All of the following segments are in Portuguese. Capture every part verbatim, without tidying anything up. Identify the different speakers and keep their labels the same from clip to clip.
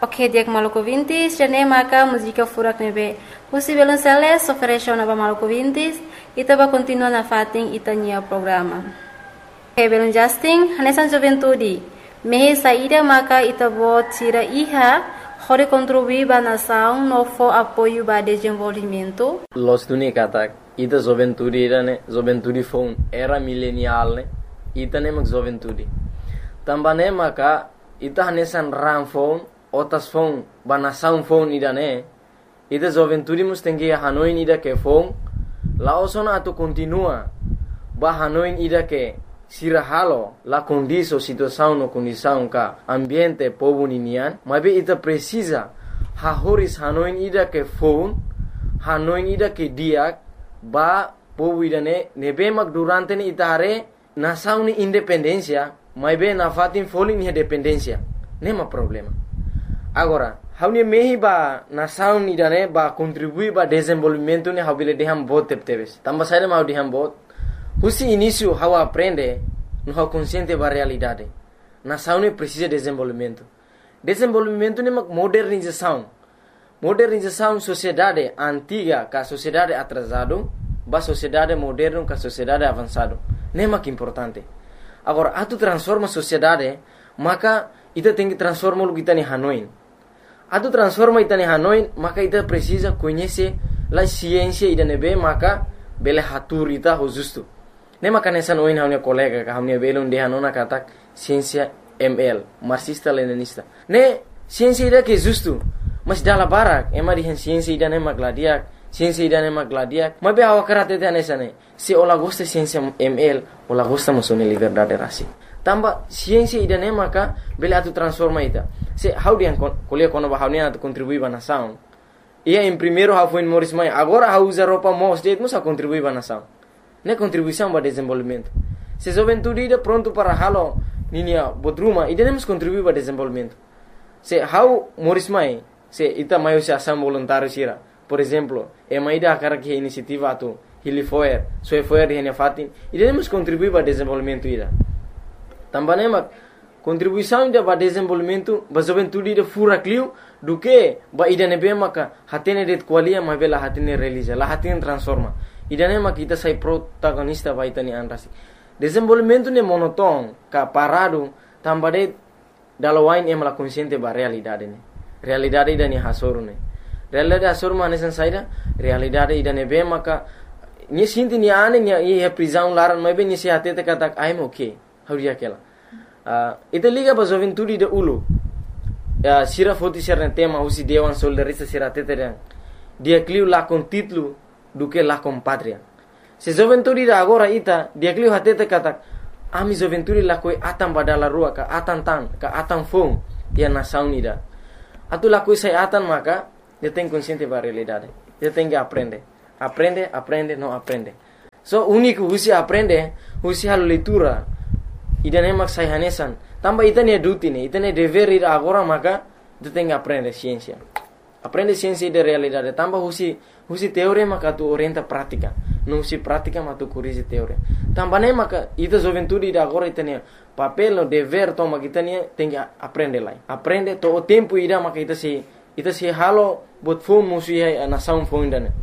Speaker 1: Ok, dia que Maluco Vintis, já nem marca música furak nebe. Pusi belum seles oferece na Maluco Vintis, ita ba continua na fating itanya programa. Ok, belum Justin, hanesan juventude. Mehe saída marca ita bot tira iha, hore contribuir ba nação no fo apoio ba desenvolvimento.
Speaker 2: Los tuni katak, ita juventude ira ne, juventude phone era milenial ne, ita ne mak juventude. Tambane maka ita hanesan ram phone, otas phone ba nação phone ida ne, ita juventude mus tengi Hanoi ida ke phone, laosona atu continua ba Hanoi ida ke sirahalo la condição situação no condição ka ambiente povo ninian, mas ita precisa ha horis Hanoi ida ke phone, Hanoi ida ke diak ba povo ida ne nebe mak durante ni ita hare nação ni independência, mas be na fatin foling ni dependência, nema problema. Agora, haunia mehi ba nação ida ne ba contribuir ba desenvolvimento ni habile deham bot tepteves. Tamba saída mau deham bot. Husi início how aprende, no how consciente ba realidade. Nação ni precisa de desenvolvimento. Desenvolvimento ni mak modernização. Modernização sociedade antiga ka sociedade atrasado, ba sociedade moderno ka sociedade avançado. Nem mak importante. Agora, atu transforma sociedade, maka ita tem que transformar o que está em Hanoi. Atu transforma ita em Hanoi, maka ita precisa conhecer a ciência ida nebe, maka bele hatur ita ho justo. Nem maka nessa noin haunia colega, ka haunia belum de Hanona katak ciência M L, marxista-leninista. Ne ciência ida que justo, mas dala barak, ema dihan ciência ida nem magladiak, ciência ida nem magladiak, mas be awak karate te nessa ne. Se ola gosta ciência M L, ola gosta musone liberdade rasi. Tamba ciência ida nem maka bele atu transforma ita. Se how dihan kuliah kono ba haunia atu contribui ba nação. Ia em primeiro how foi Morris Mai, agora how usa roupa mos det musa contribui ba nação. Ne contribuição ba desenvolvimento. Se juventude ida pronto para halo ninia bodruma, ida nem mus contribui ba desenvolvimento. Se how Morris Mai, se ita maio se ação voluntário sira. Por exemplo, e maida akara que iniciativa atu Hili Foer, Soe Foer di hene fatin, ida nem mus contribui ba desenvolvimento ida. Tambane mak contribuição ida ba desenvolvimento ba juventude ida fura clio do que ba ida nebe maka hatene det qualia ma bela hatene realiza la hatene transforma ida ne mak ita sai protagonista ba ita ni anrasi desenvolvimento ne monoton ka parado tambade dalawain em la consciente ba realidade ne realidade ida ni hasoru ne realidade hasoru manesan saida realidade ida nebe maka ni sinti ni ane ni e prisão laran ma be ni se hatete katak I'm okay hauria kela uh, ita liga ba juventude de ulu uh, sira foti serna tema usi dewan soldarista sira teteren dia cliu la con titlu do que la com patria se juventude de agora ita dia cliu hatete katak ami juventude la koi atam badala rua ka atan tan ka atan fong dia nação ida atu la koi sai atan maka dia tem consciente ba realidade dia tem que aprender aprende aprende não aprende so único usi aprende usi hal leitura ida nemak sai hanesan tamba ita ne duty ne ita ne dever ida agora maka tu tem que aprender ciência aprende ciência de realidade tamba husi husi teoria maka tu orienta prática não husi prática mas tu corrige teoria tamba ne maka ita juventude ida agora ita ne papel no dever toma kita ne tem que aprender lá aprende to o tempo ida maka ita se ita se halo bot phone musi ai nação phone dane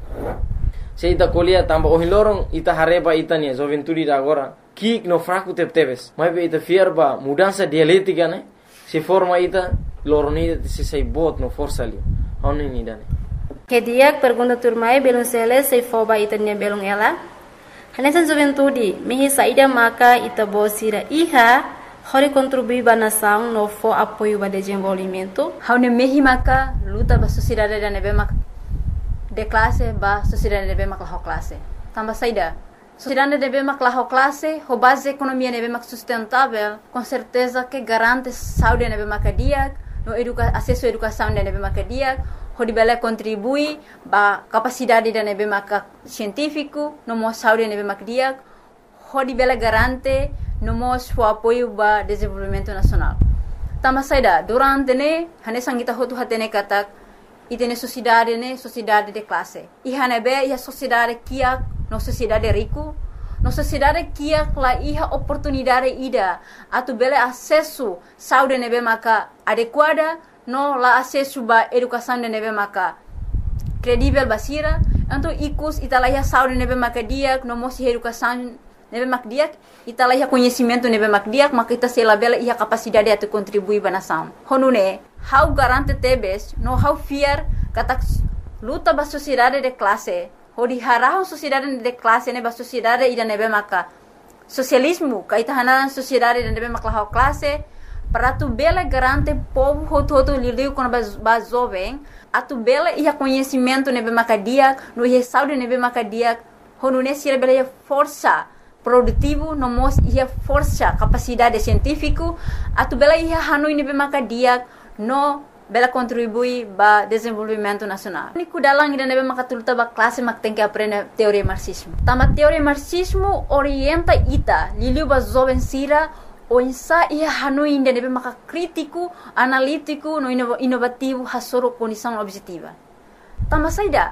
Speaker 2: se ita kolia tamba o hilorong ita hareba ita ne juventude ida agora kik no fraco tep teves mas be ita fierba mudança dialética né se forma ita loroni se sai bot no força ali oni ni dane
Speaker 1: Que dia pergunta turmai belum sele se foba ita nya belum ela hanesan juventude mehi saída maka ita bosira iha hori contribuir ba nação no fo apoio ba desenvolvimento
Speaker 3: haune mehi maka luta ba sociedade da nebe maka de classe ba sociedade nebe maka ho classe tamba saída sociedade deve maklah classe, ho base economia deve mak sustentável, com certeza que garante saúde deve makadiak, no educa acesso à educação deve makadiak, ho dibele contribui ba capacidade deve mak científico, no mo saúde deve makadiak, ho dibele garante no mo o apoio ba desenvolvimento nacional. Tama saida durante ne hane sangita ho tu hatene katak itene sociedade ne sociedade de classe. I hane be ia sociedade kia no sociedade rico, no sociedade kia la iha oportunidade ida atu bele acesso saúde nebe maka adequada no la acesso ba educação de nebe maka credível basira, então icus italahia saúde nebe maka dia, no mosi educação nebe mak dia, italahia conhecimento nebe mak dia, maka ita se labela ia capacidade de contribuir ba nação. Honune, how garante tebes, no how fear kata luta ba sociedade de classe, hodi harahon sociedade de classe ne ba sociedade ida nebe maka socialismo, kaita hanan sociedade de nebe maka classe, para tu bela garante povo hoto hoto liliu quando ba jovem, a tu bela ia conhecimento nebe maka dia, no ia saúde nebe maka dia, honune sira bela ia força produtivo, no mos ia força capacidade científico, a tu bela ia hanoi nebe maka dia, no bela contribui ba desenvolvimento nacional. Ni kudalang ida nebe maka tuluta ba classe mak tem que aprender teoria marxismo. Tama teoria marxismo orienta ita liliu ba jovem sira o insa ia hanoi ida nebe maka crítico, analítico, no inovativo hasoro condição objetiva. Tama saida.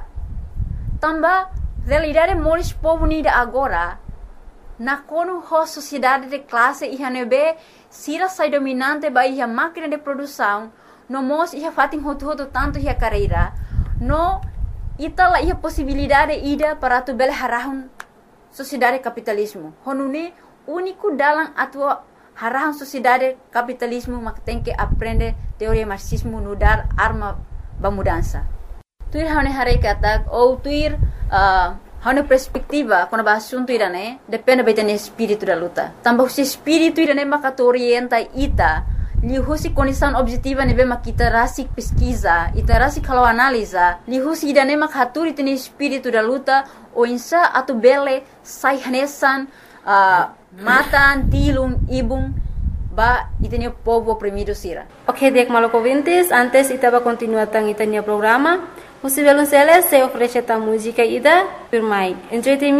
Speaker 3: Tamba realidade moris povo nida agora na kono ho sociedade de classe ia nebe sira sai dominante ba ia máquina de produção no mos ia fatin hotu hotu tanto ia carreira no itala ia possibilidade ida para tu bel harahun sociedade capitalismo honune único dalam atua harahun sociedade capitalismo mak tem que aprender teoria marxismo no dar arma ba mudança tuir hane hare kata ou tuir uh, hane perspectiva quando ba assunto irane depende betene espírito da luta tambah se espírito irane maka orienta ita lihusi condição objetiva nebe makita rasik pesquisa ita rasik kalau analisa lihusi idane mak haturi tene espírito da luta o insa atu bele sai hanesan uh, matan tilum ibung ba itene povo oprimido sira.
Speaker 1: Ok, dek maloko vintis, antes itaba continua tang itania programa. Musivelun sele se ofrece ta música ida firmai. Enjoy